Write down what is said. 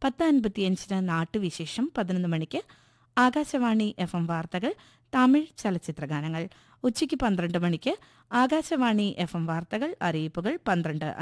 10:55 നാട്ടുവിശേഷം, 11 മണിക്ക് ആകാശവാണി FM വാർത്തകൾ, തമിഴ് ചലച്ചിത്രഗാനങ്ങൾ. ഉച്ചയ്ക്ക് 12 മണിക്ക് ആകാശവാണി FM വാർത്തകൾ, അറിയിപ്പുകൾ, 12